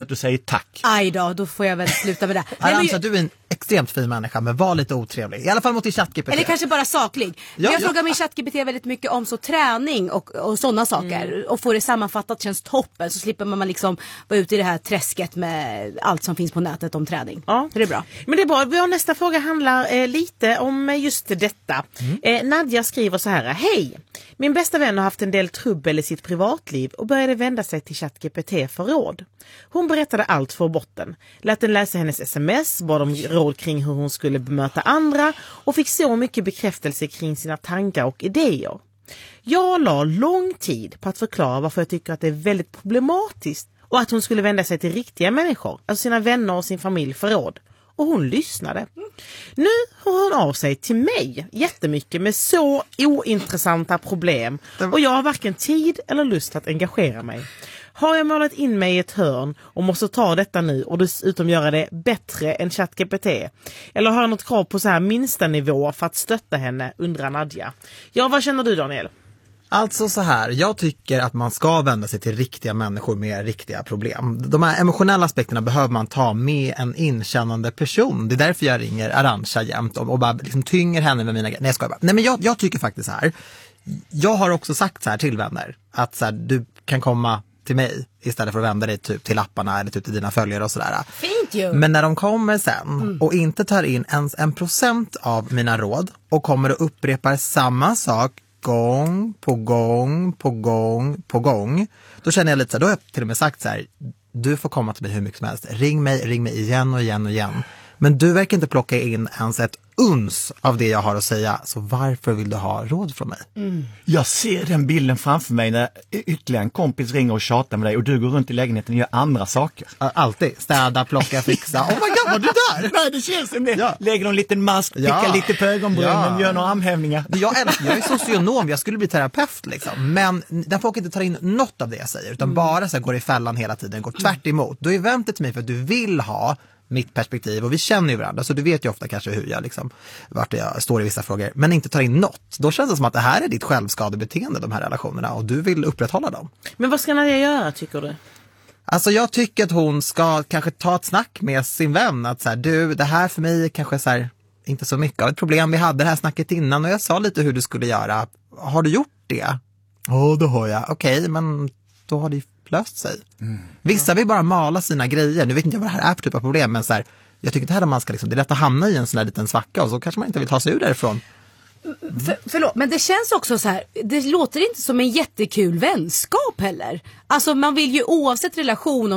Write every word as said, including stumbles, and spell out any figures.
att du säger tack. Aj då, då får jag väl sluta med det. Arantxa, du är en extremt fin människa, men var lite otrevlig. I alla fall mot din ChatGPT. Eller kanske bara saklig. Ja, jag ja. frågar min ChatGPT väldigt mycket om så träning och, och sådana saker. Mm. Och få det sammanfattat känns toppen. Så slipper man liksom vara ute i det här träsket med allt som finns på nätet om träning. Ja. Så det är bra. Men det är bra. Vår nästa fråga handlar eh, lite om just detta. Mm. Eh, Nadja skriver så här. Hej! Min bästa vän har haft en del trubbel i sitt privatliv och började vända sig till ChatGPT för råd. Hon berättade allt för botten. Lät den läsa hennes sms, bad om råd kring hur hon skulle bemöta andra och fick så mycket bekräftelse kring sina tankar och idéer. Jag la lång tid på att förklara varför jag tycker att det är väldigt problematiskt och att hon skulle vända sig till riktiga människor, alltså sina vänner och sin familj för råd. Och hon lyssnade. Nu hör hon av sig till mig jättemycket med så ointressanta problem. Och jag har varken tid eller lust att engagera mig. Har jag målat in mig i ett hörn och måste ta detta nu och dessutom göra det bättre än ChatGPT? Eller har jag något krav på så här minsta nivå för att stötta henne, undrar Nadja. Ja, vad känner du, Daniel? Alltså så här, jag tycker att man ska vända sig till riktiga människor med riktiga problem. De här emotionella aspekterna behöver man ta med en inkännande person. Det är därför jag ringer Arantxa jämt och, och bara liksom tynger henne med mina grejer. Nej, jag skojar bara. Nej, men jag, jag tycker faktiskt så här. Jag har också sagt så här till vänner att så här, du kan komma till mig istället för att vända dig typ till lapparna eller typ till dina följare och sådär. Fint ju. Men när de kommer sen mm. och inte tar in ens en procent av mina råd och kommer och upprepar samma sak gång på gång på gång på gång, då känner jag lite så här, då har jag till och med sagt så här, du får komma till mig hur mycket som helst, ring mig, ring mig igen och igen och igen, men du verkar inte plocka in ens ett uns av det jag har att säga, så varför vill du ha råd från mig? Mm. Jag ser den bilden framför mig när ytterligare en kompis ringer och tjatar med dig och du går runt i lägenheten och gör andra saker. Alltid, städa, plocka, fixa. Oh my god, var du där? Nej, det känns som det. Ja. Lägger någon liten mask, pickar ja. lite på ögonbrynen, ja. Gör några armhävningar. Jag är, jag är socionom, jag skulle bli terapeut liksom. Men den folk inte tar in något av det jag säger, utan mm. bara så här, går i fällan hela tiden, går tvärt emot. Då är väntet till mig för att du vill ha mitt perspektiv och vi känner ju varandra, så du vet ju ofta kanske hur jag liksom, vart jag står i vissa frågor, men inte tar in något. Då känns det som att det här är ditt självskadebeteende, de här relationerna, och du vill upprätthålla dem. Men vad ska Nadja göra, tycker du? Alltså jag tycker att hon ska kanske ta ett snack med sin vän, att så här, du, det här för mig är kanske så här, inte så mycket av ett problem, vi hade det här snacket innan och jag sa lite hur du skulle göra. Har du gjort det? Ja, oh, det har jag. Okej, okay, men då har det löst sig. Mm. Vissa vill bara mala sina grejer. Nu vet inte jag vad det här är för typ av problem, men så här, jag tycker inte här att man ska liksom, det är lätt att hamna i en sån här liten svacka och så kanske man inte vill ta sig ur därifrån. Mm. För, förlåt, men det känns också så här, det låter inte som en jättekul vänskap heller. Alltså man vill ju oavsett relation,